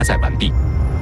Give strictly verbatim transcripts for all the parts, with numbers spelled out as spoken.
载完毕。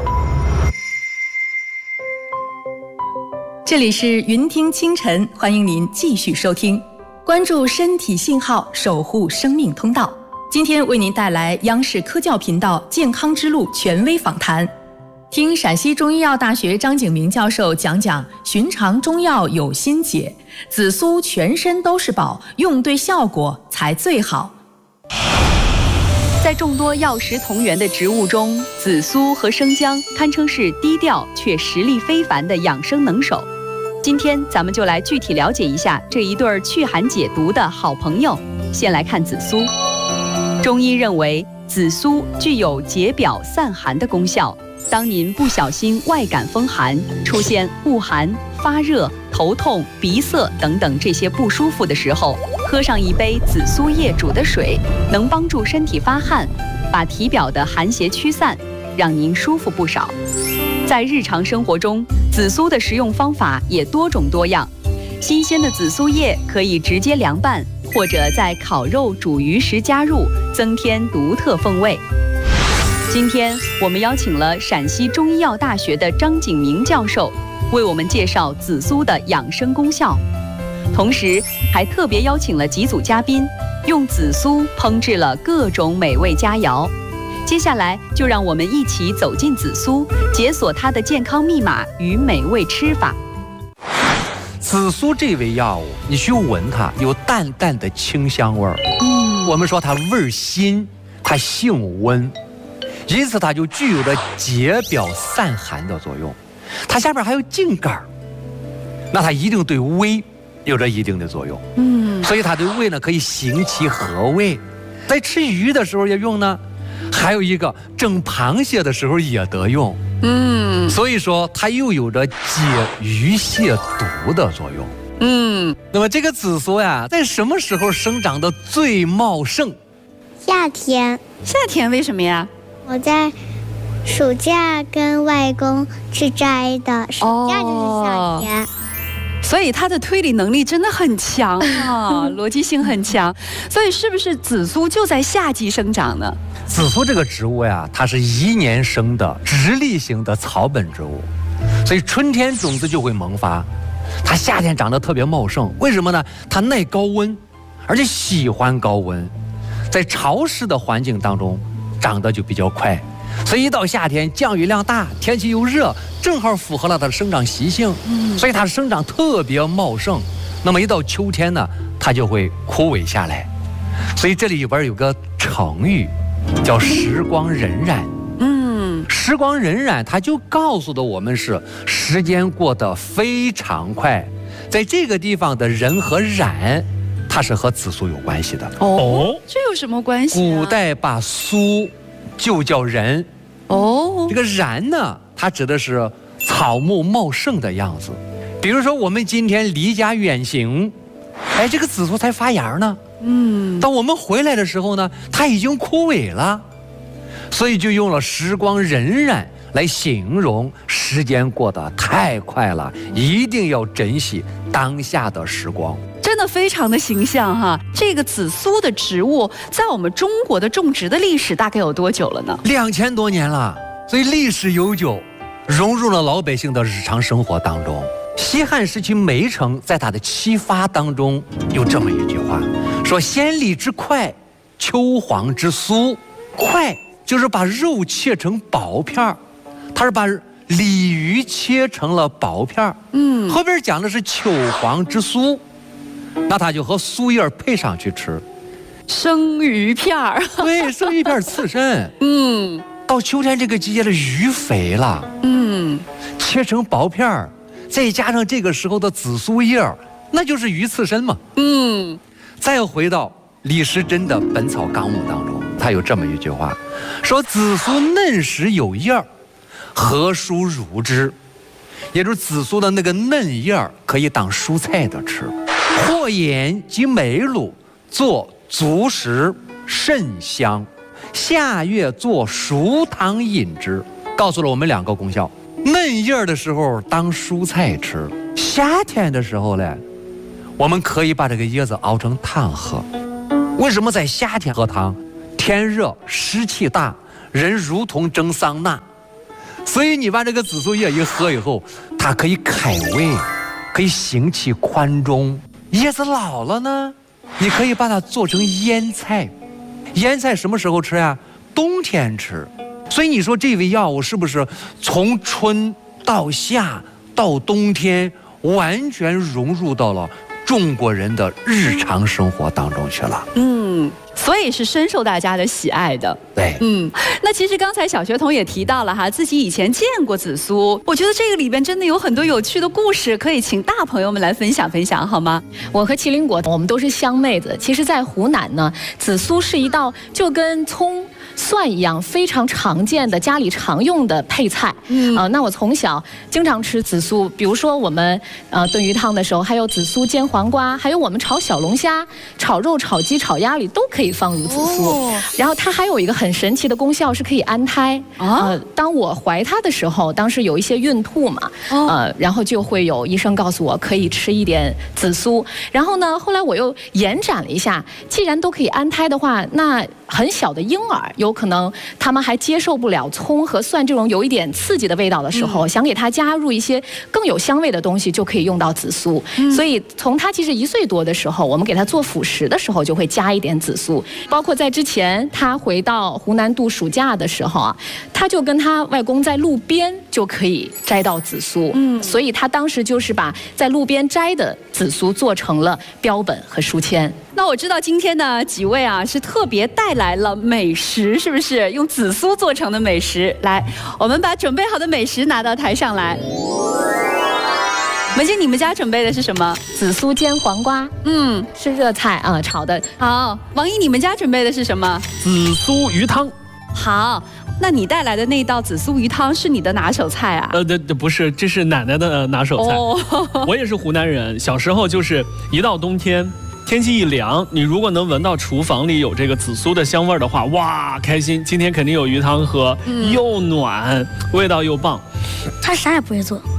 这里是云听清晨，欢迎您继续收听，关注身体信号，守护生命通道。今天为您带来央视科教频道健康之路权威访谈，听陕西中医药大学张景明教授讲讲寻常中药有心解，紫苏全身都是宝，用对效果才最好。 在众多药食同源的植物中，紫苏和生姜堪称是低调却实力非凡的养生能手。今天咱们就来具体了解一下这一对祛寒解毒的好朋友。先来看紫苏。中医认为，紫苏具有解表散寒的功效。当您不小心外感风寒，出现恶寒、发热、头痛、鼻塞等等这些不舒服的时候，喝上一杯紫苏叶煮的水，能帮助身体发汗，把体表的寒邪驱散，让您舒服不少。在日常生活中，紫苏的食用方法也多种多样。新鲜的紫苏叶可以直接凉拌，或者在烤肉、煮鱼时加入，增添独特风味。今天我们邀请了陕西中医药大学的张景明教授，为我们介绍紫苏的养生功效，同时还特别邀请了几组嘉宾，用紫苏烹制了各种美味佳肴。接下来就让我们一起走进紫苏，解锁它的健康密码与美味吃法。 紫苏这味药物，你去闻它，有淡淡的清香味儿。嗯，我们说它味儿辛，它性温，因此它就具有着解表散寒的作用。它下边还有茎秆儿，那它一定对胃有着一定的作用。嗯，所以它对胃呢可以行其和胃，在吃鱼的时候也用呢。还有一个蒸螃蟹的时候也得用，嗯，所以说它又有着解鱼泻毒的作用，嗯。那么这个紫苏呀，在什么时候生长的最茂盛？ 夏天。 夏天为什么呀？ 我在暑假跟外公去摘的，暑假就是夏天。哦， 所以他的推理能力真的很强啊，逻辑性很强。所以是不是紫苏就在夏季生长呢？ 紫苏这个植物呀，它是一年生的直立型的草本植物，所以春天种子就会萌发，它夏天长得特别茂盛。为什么呢？它耐高温，而且喜欢高温，在潮湿的环境当中长得就比较快。所以一到夏天，降雨量大，天气又热，正好符合了它的生长习性，嗯，所以它生长特别茂盛。那么一到秋天呢，它就会枯萎下来。所以这里边有个成语叫时光荏苒。嗯，时光荏苒，它就告诉的我们是时间过得非常快。在这个地方的人和苒，它是和紫苏有关系的。 哦，这有什么关系啊？ 古代把苏就叫人。哦，这个苒呢，它指的是草木茂盛的样子。比如说我们今天离家远行，哎，这个紫苏才发芽呢。嗯，当我们回来的时候呢，它已经枯萎了，所以就用了时光荏苒来形容时间过得太快了，一定要珍惜当下的时光。 真的非常的形象哈。这个紫苏的植物在我们中国的种植的历史大概有多久了呢？ 两千多年了，所以历史悠久，融入了老百姓的日常生活当中。西汉时期梅城在他的启发当中有这么一句话，说先栗之快，秋黄之酥。快就是把肉切成薄片儿，他是把鲤鱼切成了薄片儿。嗯，后边讲的是秋黄之酥，那他就和酥叶配上去吃。 生鱼片儿， 对，生鱼片刺身。嗯，到秋天这个季节的鱼肥了，嗯，切成薄片儿，再加上这个时候的紫苏叶，那就是鱼刺身嘛。嗯，再回到李时珍的《本草纲目》当中，他有这么一句话，说紫苏嫩时有叶，何蔬如之？也就是紫苏的那个嫩叶可以当蔬菜的吃，或盐及梅卤做足食，甚香。夏月做熟汤饮之，告诉了我们两个功效。嫩叶的时候当蔬菜吃，夏天的时候呢，我们可以把这个叶子熬成汤喝。为什么在夏天喝汤？天热，湿气大， 人如同蒸桑拿。所以你把这个紫苏叶一喝以后，它可以开胃，可以行气宽中。叶子老了呢，你可以把它做成腌菜。腌菜什么时候吃呀？冬天吃。所以你说这味药物是不是从春到夏到冬天完全融入到了中国人的日常生活当中去了？ 嗯，所以是深受大家的喜爱的。 对， 嗯，那其实刚才小学童也提到了哈，自己以前见过紫苏，我觉得这个里边真的有很多有趣的故事，可以请大朋友们来分享分享，好吗？ 我和麒麟果，我们都是湘妹子。其实，在湖南呢，紫苏是一道就跟葱、蒜一样非常常见的家里常用的配菜。嗯，呃，那我从小经常吃紫苏，比如说我们呃炖鱼汤的时候，还有紫苏煎黄瓜，还有我们炒小龙虾、炒肉、炒鸡、炒鸭里都可以放入紫苏。哦、然后它还有一个很神奇的功效，是可以安胎。啊、呃，当我怀它的时候，当时有一些孕吐嘛，哦、呃，然后就会有医生告诉我可以吃一点紫苏。然后呢，后来我又延展了一下，既然都可以安胎的话，那很小的婴儿有可能他们还接受不了葱和蒜这种有一点刺激的味道的时候，嗯、想给它加入一些更有香味的东西，就可以用到紫苏。嗯、所以从他其实一岁多的时候，我们给他做辅食的时候就会加一点紫苏。包括在之前他回到湖南度暑假的时候啊，他就跟他外公在路边就可以摘到紫苏。嗯，所以他当时就是把在路边摘的紫苏做成了标本和书签。 那我知道今天呢几位啊是特别带来了美食，是不是？用紫苏做成的美食，来，我们把准备好的美食拿到台上来。文静，你们家准备的是什么？ 紫苏煎黄瓜，嗯，是热菜啊、呃，炒的。 好，王毅，你们家准备的是什么？ 紫苏鱼汤。 好，那你带来的那道紫苏鱼汤是你的拿手菜啊？ 呃，对对，不是，这是奶奶的、呃、拿手菜。哦、我也是湖南人，小时候就是一到冬天。天气一凉，你如果能闻到厨房里有这个紫苏的香味的话，哇，开心！今天肯定有鱼汤喝，嗯、又暖，味道又棒。 他啥也不会做。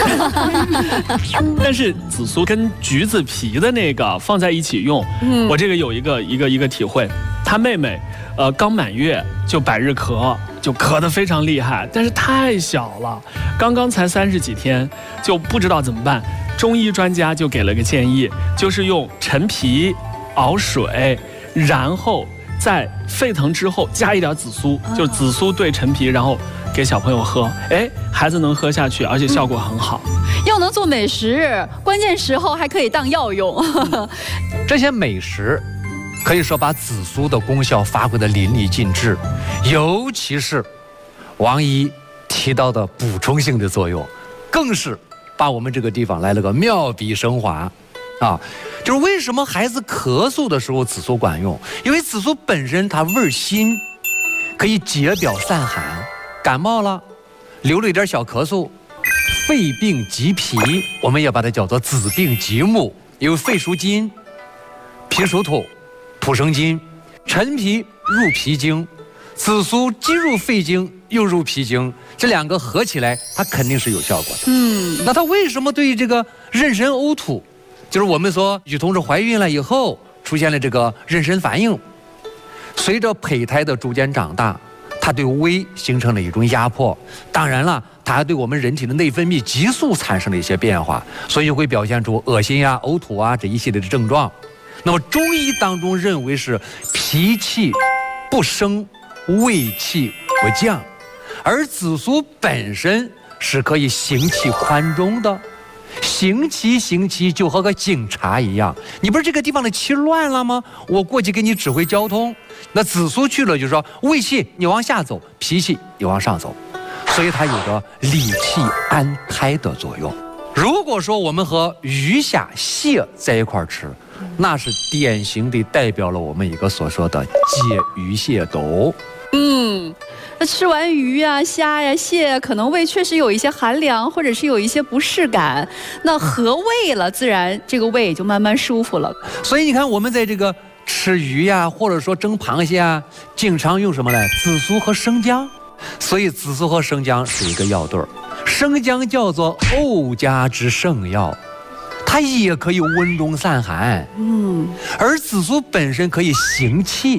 但是紫苏跟橘子皮的那个放在一起用，嗯、我这个有一个一个一个体会。他妹妹，呃，刚满月就百日咳，就咳得非常厉害，但是太小了，刚刚才三十几天，就不知道怎么办。中医专家就给了个建议，就是用陈皮熬水，然后在沸腾之后加一点紫苏，就紫苏兑陈皮，然后给小朋友喝，哎，孩子能喝下去，而且效果很好。 又能做美食，关键时候还可以当药用。 这些美食可以说把紫苏的功效发挥得淋漓尽致，尤其是王姨提到的补充性的作用，更是把我们这个地方来了个妙笔升华，啊，就是为什么孩子咳嗽的时候紫苏管用？因为紫苏本身它味辛，可以解表散寒。感冒了，流了一点小咳嗽，肺病急脾，我们也把它叫做子病急目，因为肺属金，脾属土，土生金，陈皮入脾经，紫苏既入肺经又入脾经，这两个合起来，它肯定是有效果的。嗯，那它为什么对这个妊娠呕吐，就是我们说女同志怀孕了以后出现了这个妊娠反应，随着胚胎的逐渐长大，它对胃形成了一种压迫。当然了，它还对我们人体的内分泌激素产生了一些变化，所以会表现出恶心呀、呕吐啊这一系列的症状。那么中医当中认为是脾气不升，胃气不降。而紫苏本身是可以行气宽中的，行气行气就和个警察一样，你不是这个地方的气乱了吗？我过去给你指挥交通。那紫苏去了，就是说胃气你往下走，脾气你往上走，所以它有着理气安胎的作用。如果说我们和鱼虾蟹在一块吃，那是典型的代表了我们一个所说的解鱼蟹斗。 嗯，那吃完鱼呀、虾呀、蟹呀，可能胃确实有一些寒凉，或者是有一些不适感。那和胃了，自然这个胃也就慢慢舒服了。 所以你看，我们在这个吃鱼呀，或者说蒸螃蟹啊，经常用什么呢？紫苏和生姜。所以紫苏和生姜是一个药对儿。生姜叫做沤家之圣药，它也可以温中散寒。嗯，而紫苏本身可以行气。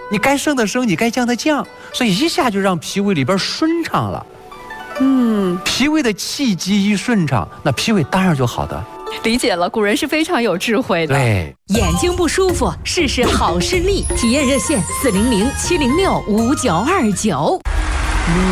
你该升的升，你该降的降，所以一下就让脾胃里边顺畅了。嗯，脾胃的气机一顺畅，那脾胃当然就好的。 理解了，古人是非常有智慧的。 对， 眼睛不舒服，试试好视力，体验热线四零零七零六五九二九。